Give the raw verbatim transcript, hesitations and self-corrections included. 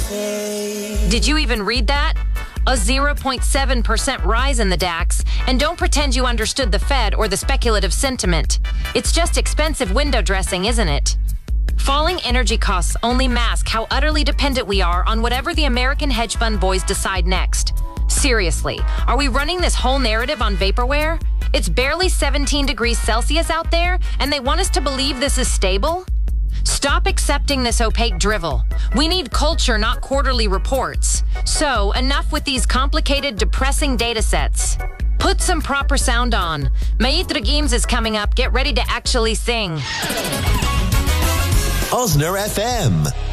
Did you even read that? A zero point seven percent rise in the DAX. And don't pretend you understood the Fed or the speculative sentiment. It's just expensive window dressing, isn't it? Falling energy costs only mask how utterly dependent we are on whatever the American hedge fund boys decide next. Seriously, are we running this whole narrative on vaporware? It's barely seventeen degrees Celsius out there, and they want us to believe this is stable? Stop accepting this opaque drivel. We need culture, not quarterly reports. So, enough with these complicated, depressing data sets. Put some proper sound on. Maitra Games is coming up. Get ready to actually sing. Osner F M.